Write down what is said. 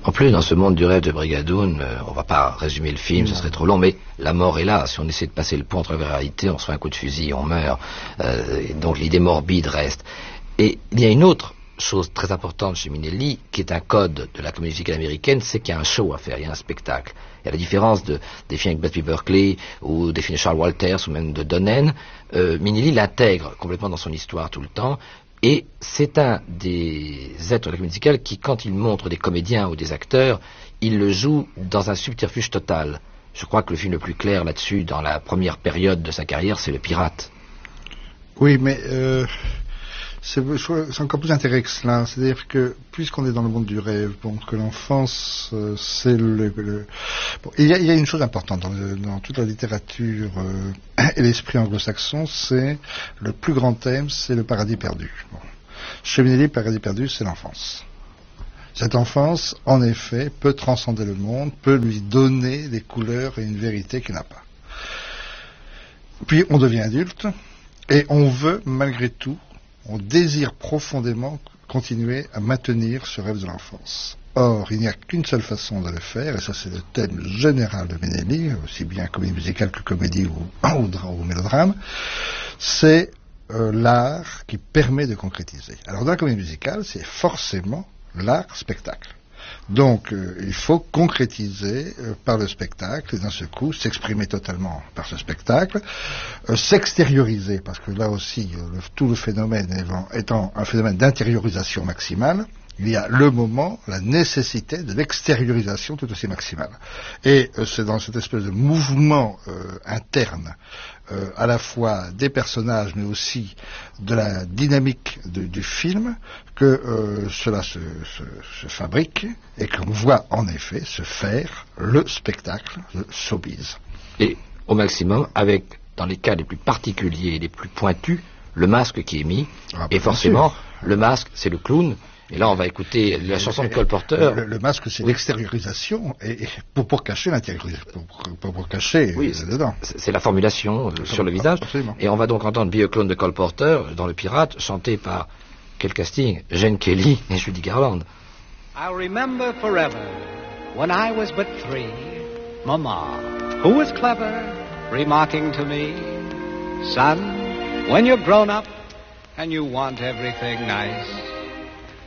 En plus, dans ce monde du rêve de Brigadoun, on va pas résumer le film, ce serait trop long, mais la mort est là. Si on essaie de passer le pont entre la réalité, on se fait un coup de fusil, on meurt. Et donc l'idée morbide reste. Et il y a une autre chose très importante chez Minnelli, qui est un code de la comédie musicale américaine, c'est qu'il y a un show à faire, il y a un spectacle. Et à la différence des films avec Busby Berkeley, ou des films de Charles Walters, ou même de Donen, Minnelli l'intègre complètement dans son histoire tout le temps. Et c'est un des êtres de la comédie musicale qui, quand il montre des comédiens ou des acteurs, il le joue dans un subterfuge total. Je crois que le film le plus clair là-dessus, dans la première période de sa carrière, c'est Le Pirate. Oui, mais c'est encore plus intéressant que cela. C'est-à-dire que, puisqu'on est dans le monde du rêve, que l'enfance, c'est Bon, il y a une chose importante dans toute la littérature et l'esprit anglo-saxon, c'est le plus grand thème, c'est le paradis perdu. Bon. Chez Minnelli, le paradis perdu, c'est l'enfance. Cette enfance, en effet, peut transcender le monde, peut lui donner des couleurs et une vérité qu'il n'a pas. Puis on devient adulte, et on veut, malgré tout, on désire profondément continuer à maintenir ce rêve de l'enfance. Or, il n'y a qu'une seule façon de le faire, et ça c'est le thème général de Minnelli, aussi bien comédie musicale que comédie ou mélodrame, c'est l'art qui permet de concrétiser. Alors dans la comédie musicale, c'est forcément l'art spectacle. Donc, il faut concrétiser par le spectacle, et d'un seul coup, s'exprimer totalement par ce spectacle, s'extérioriser, parce que là aussi, tout le phénomène étant un phénomène d'intériorisation maximale, il y a le moment, la nécessité de l'extériorisation tout aussi maximale. Et c'est dans cette espèce de mouvement interne, à la fois des personnages, mais aussi de la dynamique du film, que cela se fabrique et qu'on voit en effet se faire le spectacle de showbiz. Et au maximum, avec, dans les cas les plus particuliers et les plus pointus, le masque qui est mis, et forcément, le masque, c'est le clown. Et là, on va écouter la chanson de Cole Porter. Le masque, c'est l'extériorisation, et pour cacher l'intériorisation, pour cacher dedans. C'est la formulation sur le visage. Absolument. Et on va donc entendre Be a Clown de Cole Porter dans Le Pirate, chanté par, quel casting, Gene Kelly et Judy Garland. I remember forever, when I was but 3, Mama, who was clever, remarking to me, son, when you're grown up and you want everything nice,